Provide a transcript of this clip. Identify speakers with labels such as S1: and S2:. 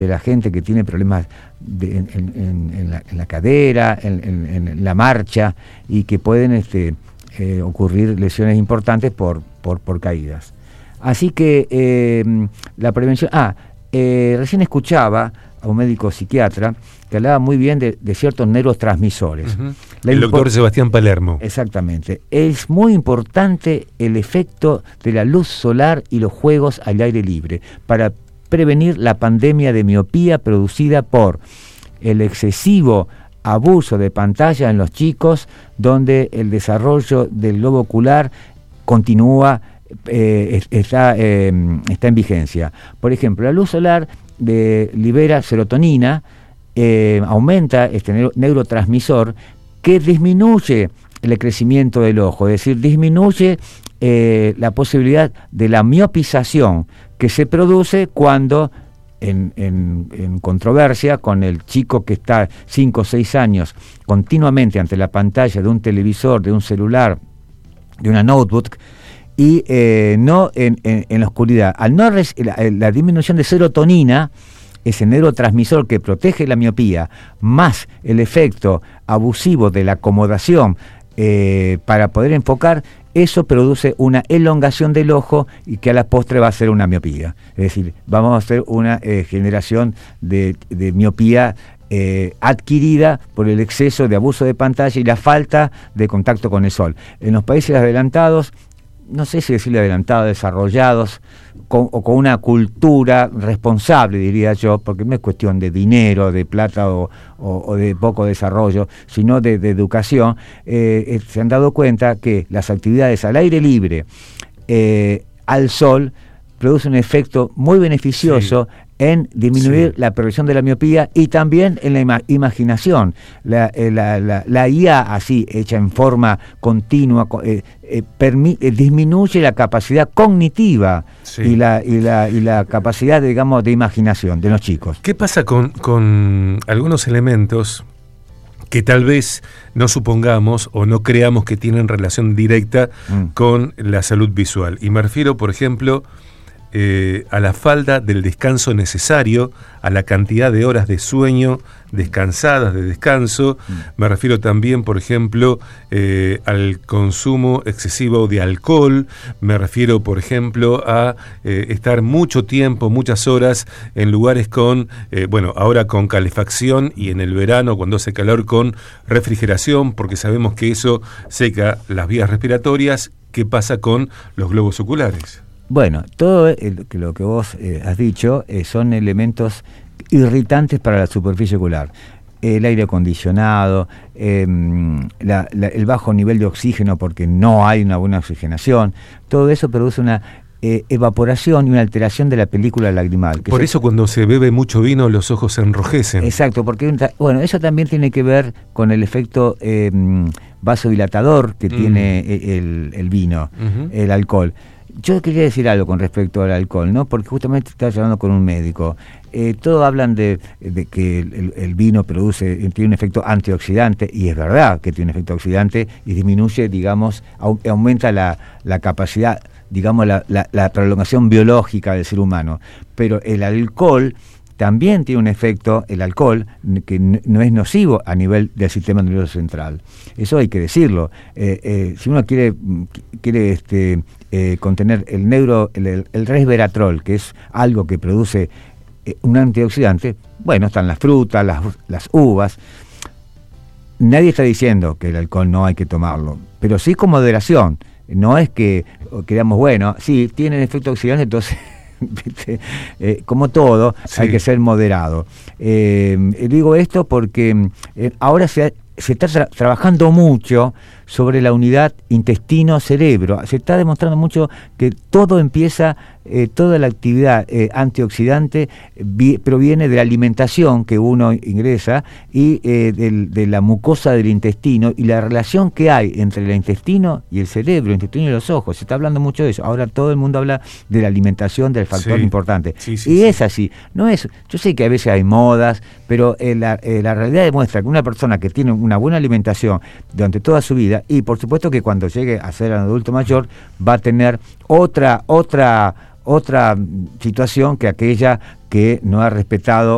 S1: de la gente que tiene problemas en la cadera, en la marcha, y que pueden ocurrir lesiones importantes por caídas. Así que la prevención... recién escuchaba a un médico psiquiatra que hablaba muy bien de ciertos neurotransmisores.
S2: Uh-huh. El doctor Sebastián Palermo.
S1: Exactamente. Es muy importante el efecto de la luz solar y los juegos al aire libre para prevenir la pandemia de miopía producida por el excesivo abuso de pantalla en los chicos, donde el desarrollo del globo ocular continúa, está en vigencia. Por ejemplo, la luz solar libera serotonina, aumenta este neurotransmisor que disminuye el crecimiento del ojo, es decir, disminuye la posibilidad de la miopización que se produce cuando en controversia con el chico que está 5 o 6 años continuamente ante la pantalla de un televisor, de un celular, de una notebook, y no en la oscuridad. La disminución de serotonina, ese neurotransmisor que protege la miopía, más el efecto abusivo de la acomodación para poder enfocar, eso produce una elongación del ojo y que a la postre va a ser una miopía. Es decir, vamos a hacer una generación de miopía adquirida por el exceso de abuso de pantalla y la falta de contacto con el sol. En los países adelantados, no sé si decirle adelantados, desarrollados, con una cultura responsable, diría yo, porque no es cuestión de dinero, de plata o de poco desarrollo, sino de educación, se han dado cuenta que las actividades al aire libre, al sol, producen un efecto muy beneficioso en disminuir la progresión de la miopía y también en la imaginación. La IA, así, hecha en forma continua, disminuye la capacidad cognitiva y la capacidad, digamos, de imaginación de los chicos.
S2: ¿Qué pasa con algunos elementos que tal vez no supongamos o no creamos que tienen relación directa con la salud visual? Y me refiero, por ejemplo, a la falta del descanso necesario, a la cantidad de horas de sueño descansadas, de descanso. Me refiero también, por ejemplo, al consumo excesivo de alcohol. Me refiero, por ejemplo, a estar mucho tiempo, muchas horas en lugares con, ahora con calefacción, y en el verano, cuando hace calor, con refrigeración, porque sabemos que eso seca las vías respiratorias. ¿Qué pasa con los globos oculares?
S1: Bueno, todo lo que vos has dicho son elementos irritantes para la superficie ocular. El aire acondicionado, el bajo nivel de oxígeno porque no hay una buena oxigenación, todo eso produce una evaporación y una alteración de la película lagrimal.
S2: Por eso cuando se bebe mucho vino los ojos se enrojecen.
S1: Exacto, porque eso también tiene que ver con el efecto vasodilatador que tiene el vino, el alcohol. Yo quería decir algo con respecto al alcohol, ¿no? Porque justamente estaba hablando con un médico. Todos hablan de que el vino tiene un efecto antioxidante, y es verdad que tiene un efecto oxidante y disminuye, digamos, aumenta la capacidad, digamos, la prolongación biológica del ser humano. Pero el alcohol también tiene un efecto, el alcohol, que no es nocivo a nivel del sistema nervioso central. Eso hay que decirlo. Si uno quiere contener el resveratrol, que es algo que produce un antioxidante, bueno, están las frutas, las uvas. Nadie está diciendo que el alcohol no hay que tomarlo, pero sí con moderación. No es que digamos, bueno, sí, tiene efecto oxidante, entonces... como todo, hay que ser moderado. Digo esto porque ahora se está trabajando mucho sobre la unidad intestino-cerebro. Se está demostrando mucho que todo empieza, toda la actividad antioxidante proviene de la alimentación que uno ingresa y de la mucosa del intestino, y la relación que hay entre el intestino y el cerebro, el intestino y los ojos. Se está hablando mucho de eso. Ahora todo el mundo habla de la alimentación, del factor importante. Es así. No es. Yo sé que a veces hay modas, pero la realidad demuestra que una persona que tiene una buena alimentación durante toda su vida, y por supuesto que cuando llegue a ser un adulto mayor va a tener otra situación que aquella que no ha respetado